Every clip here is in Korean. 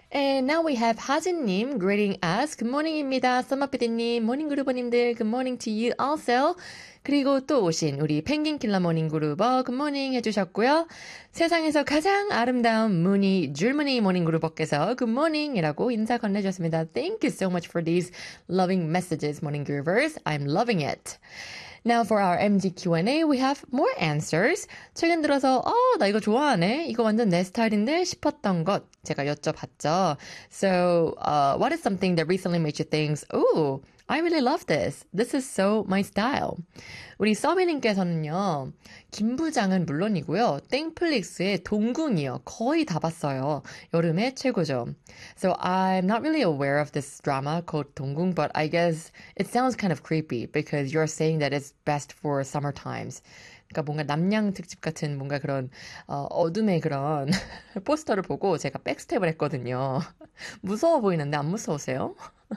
And now we have 하진님 greeting us. Good morning입니다. 썸머피디님, 모닝그루버님들, good morning to you also. 그리고 또 오신 우리 펭귄킬러 모닝그루버 good morning 해주셨고요. 세상에서 가장 아름다운 무늬, 줄무늬 모닝그루버께서 good morning이라고 인사 건네주셨습니다. Thank you so much for these loving messages, 모닝그루버스. I'm loving it. Now for our MG Q&A, we have more answers. 최근 들어서 나 이거 좋아하네. 이거 완전 내 스타일인데 싶었던 것 제가 여쭤봤죠. So, what is something that recently made you think, ooh, I really love this. This is so my style. 우리 서비님께서는요. 김부장은 물론이고요. 땡플릭스의 동궁이요. 거의 다 봤어요. 여름에 최고죠. So I'm not really aware of this drama called 동궁, but I guess it sounds kind of creepy because you're saying that it's best for summer times. 그러니까 뭔가 남양 특집 같은 뭔가 그런 어둠의 그런 포스터를 보고 제가 백스텝을 했거든요. 무서워 보이는데 안 무서우세요?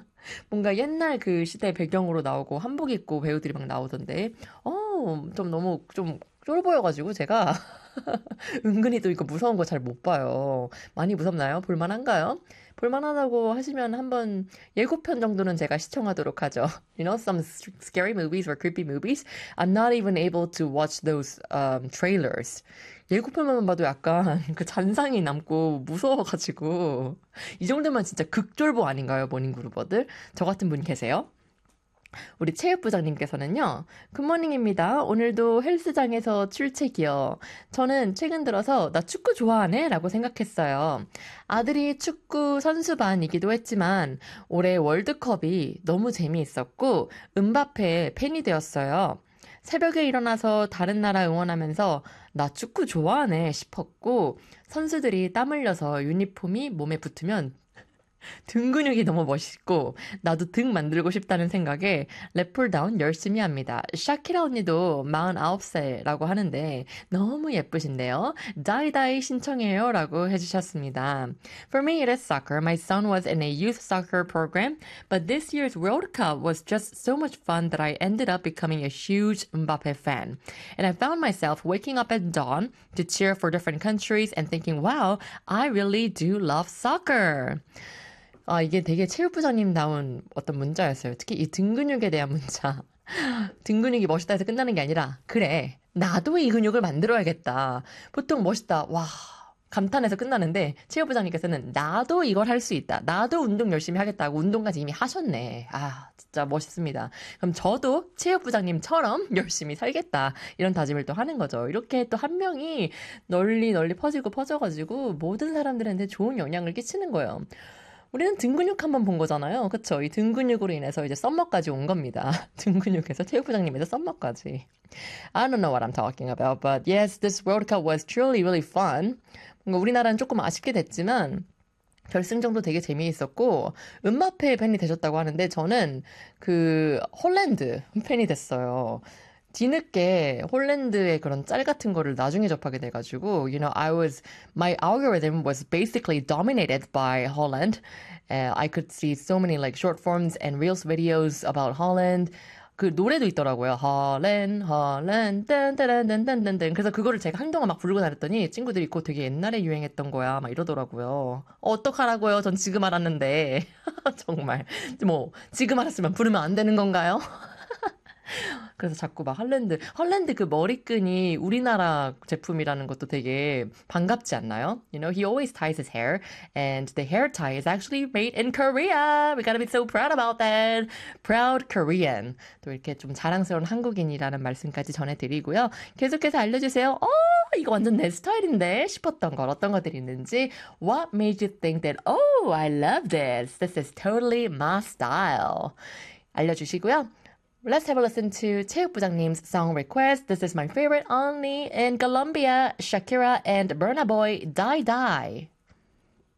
뭔가 옛날 그 시대 배경으로 나오고 한복 입고 배우들이 막 나오던데 좀 너무 좀 쫄 보여가지고 제가 은근히 또 이거 무서운 거 잘 못 봐요. 많이 무섭나요? 볼만한가요? 볼만하다고 하시면 한번 예고편 정도는 제가 시청하도록 하죠. You know, some scary movies or creepy movies. I'm not even able to watch those trailers. 예고편만 봐도 약간 그 잔상이 남고 무서워가지고 이 정도면 진짜 극졸보 아닌가요, 모닝그루버들? 저 같은 분 계세요? 우리 체육부장님께서는요. 굿모닝입니다. 오늘도 헬스장에서 출첵이요. 저는 최근 들어서 나 축구 좋아하네 라고 생각했어요. 아들이 축구 선수반이기도 했지만 올해 월드컵이 너무 재미있었고 음바페의 팬이 되었어요. 새벽에 일어나서 다른 나라 응원하면서 나 축구 좋아하네 싶었고 선수들이 땀 흘려서 유니폼이 몸에 붙으면 등 근육이 너무 멋있고 나도 등 만들고 싶다는 생각에 랩풀다운 열심히 합니다. 샤키라 언니도 49세라고 하는데 너무 예쁘신데요. 다이다이 신청해요 라고 해주셨습니다. For me it is soccer. My son was in a youth soccer program, but this year's World Cup was just so much fun that I ended up becoming a huge Mbappe fan. And I found myself waking up at dawn to cheer for different countries and thinking, wow, I really do love soccer. 이게 되게 체육부장님다운 어떤 문자였어요. 특히 이 등 근육에 대한 문자. 등 근육이 멋있다 해서 끝나는 게 아니라 그래, 나도 이 근육을 만들어야겠다. 보통 멋있다. 와, 감탄해서 끝나는데 체육부장님께서는 나도 이걸 할 수 있다. 나도 운동 열심히 하겠다고 운동까지 이미 하셨네. 진짜 멋있습니다. 그럼 저도 체육부장님처럼 열심히 살겠다. 이런 다짐을 또 하는 거죠. 이렇게 또 한 명이 널리 퍼져가지고 모든 사람들한테 좋은 영향을 끼치는 거예요. 우리는 등 근육 한번 본 거잖아요. 그쵸? 이 등 근육으로 인해서 이제 썸머까지 온 겁니다. 등 근육에서 체육부장님에서 썸머까지. I don't know what I'm talking about, but yes, this World Cup was truly really fun. 뭔가 우리나라는 조금 아쉽게 됐지만 결승전도 되게 재미있었고 음바페 팬이 되셨다고 하는데 저는 그 홀랜드 팬이 됐어요. 뒤늦게 홀랜드의 그런 짤 같은 거를 나중에 접하게 돼가지고, you know, my algorithm was basically dominated by Holland. I could see so many like short forms and reels videos about Holland. 그 노래도 있더라고요. 헐랜드, 딴딴딴딴딴딴. 그래서 그거를 제가 한동안 막 부르고 다녔더니 친구들이 그거 되게 옛날에 유행했던 거야. 막 이러더라고요. 어떡하라고요? 전 지금 알았는데. 정말. 지금 알았으면 부르면 안 되는 건가요? 그래서 자꾸 막 헐랜드 그 머리끈이 우리나라 제품이라는 것도 되게 반갑지 않나요? You know, he always ties his hair and the hair tie is actually made in Korea. We gotta be so proud about that. Proud Korean. 또 이렇게 좀 자랑스러운 한국인이라는 말씀까지 전해드리고요. 계속해서 알려주세요. 이거 완전 내 스타일인데 싶었던 걸 어떤 것들이 있는지 What made you think that, oh, I love this. This is totally my style. 알려주시고요. Let's have a listen to 체육부장님's song request. This is my favorite only in Colombia, Shakira and Burna Boy, Die Die.